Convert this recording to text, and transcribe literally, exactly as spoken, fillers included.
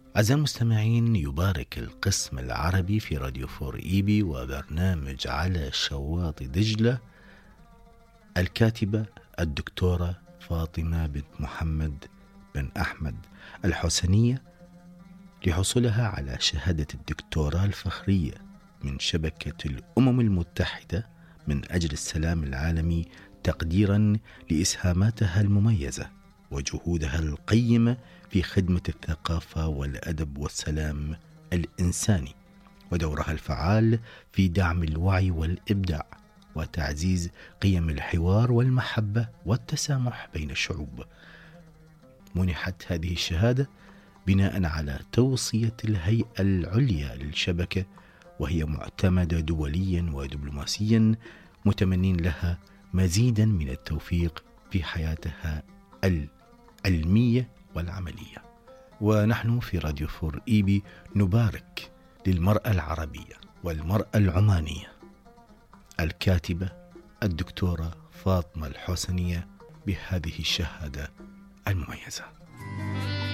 أعزائي المستمعين، يبارك القسم العربي في راديو فور إيبي وبرنامج على شواطئ دجلة الكاتبة الدكتورة فاطمة بنت محمد بن أحمد الحسنية لحصولها على شهادة الدكتوراه الفخرية من شبكة الأمم المتحدة من أجل السلام العالمي، تقديرا لإسهاماتها المميزة وجهودها القيمة في خدمة الثقافة والأدب والسلام الإنساني، ودورها الفعال في دعم الوعي والإبداع وتعزيز قيم الحوار والمحبة والتسامح بين الشعوب. منحت هذه الشهادة بناء على توصية الهيئة العليا للشبكة، وهي معتمدة دوليا ودبلوماسيا، متمنين لها مزيدا من التوفيق في حياتها العلمية والعملية. ونحن في راديو فور إيبي نبارك للمرأة العربية والمرأة العمانية الكاتبة الدكتورة فاطمة الحسنية بهذه الشهادة المميزة.